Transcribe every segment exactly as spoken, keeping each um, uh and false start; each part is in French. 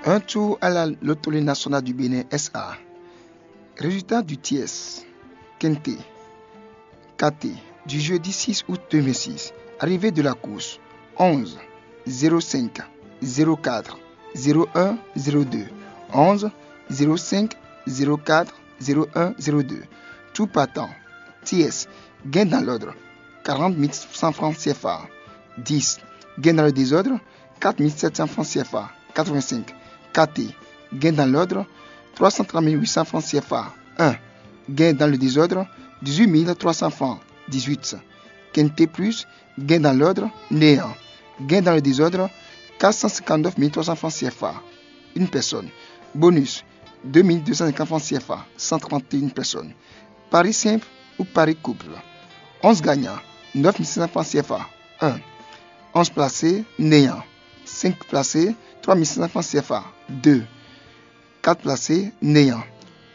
Un tour à la Loterie nationale du Bénin S A. Résultat du T S. Quinté. K T. Du jeudi six août deux mille six. Arrivée de la course. onze, zéro cinq, zéro quatre, zéro un, zéro deux. onze, zéro cinq, zéro quatre, zéro un, zéro deux. Tout partant. T S. Gain dans l'ordre. quarante mille cent francs C F A. dix. Gain dans le désordre. quatre mille sept cents francs C F A. quatre-vingt-cinq. K T. Gain dans l'ordre. trois cent trente mille huit cents francs C F A. un. Gain dans le désordre. dix-huit mille trois cents francs. dix-huit. Quinté plus. Gain dans l'ordre. Néant. Gain dans le désordre. quatre cent cinquante-neuf mille trois cents francs C F A. Une personne. Bonus. deux mille deux cent cinquante francs C F A. cent trente et une personnes. Paris simple ou Paris couple. onze gagnants. neuf mille six cents francs C F A. un. onze placés. Néant. cinq placés. trois mille six cents francs C F A. deux. quatre placés. Néant.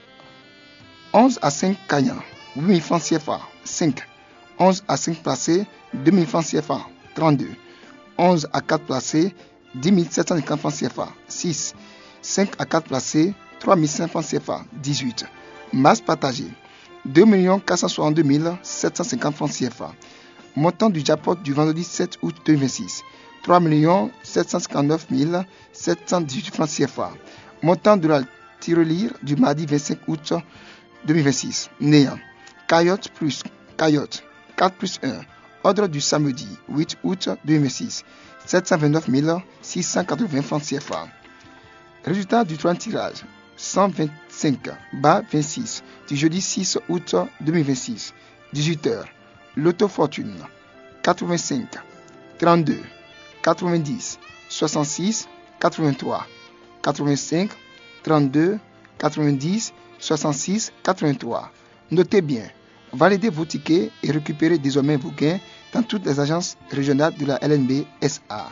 onze à cinq gagnants. huit mille francs C F A. cinq. onze à cinq placés. deux mille francs C F A. trente-deux. onze à quatre placés. dix mille sept cent cinquante francs C F A. six. cinq à quatre placés. trois mille cinq cents francs C F A. dix-huit. Masse partagée. deux millions quatre cent soixante-deux mille sept cent cinquante francs C F A. Montant du jackpot du vendredi sept août deux mille vingt-six. trois millions sept cent cinquante-neuf mille sept cent dix-huit francs C F A. Montant de la tirelire du mardi vingt-cinq août deux mille vingt-six. Néant. Coyote plus Coyote. quatre plus un. Ordre du samedi huit août deux mille vingt-six. sept cent vingt-neuf mille six cent quatre-vingts francs C F A. Résultat du troisième tirage. cent vingt-cinq bas vingt-six du jeudi six août deux mille vingt-six. dix-huit heures. Loto Fortune. quatre-vingt-cinq. trente-deux. quatre-vingt-dix. soixante-six. quatre-vingt-trois. quatre-vingt-cinq. trente-deux. quatre-vingt-dix. soixante-six. quatre-vingt-trois. Notez bien. Validez vos tickets et récupérez désormais vos gains dans toutes les agences régionales de la L N B S A.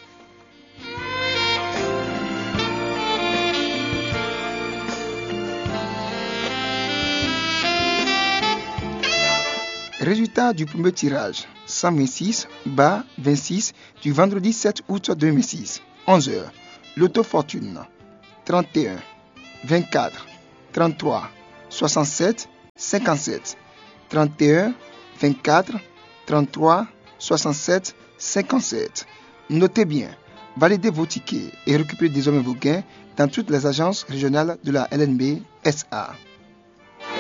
Résultat du premier tirage. cent vingt-six, bas vingt-six du vendredi sept août deux mille six. onze heures. Loto Fortune. trente et un. vingt-quatre. trente-trois. soixante-sept. cinquante-sept. trente et un. vingt-quatre. trente-trois. soixante-sept. cinquante-sept. Notez bien. Validez vos tickets et récupérez désormais vos gains dans toutes les agences régionales de la L N B S A.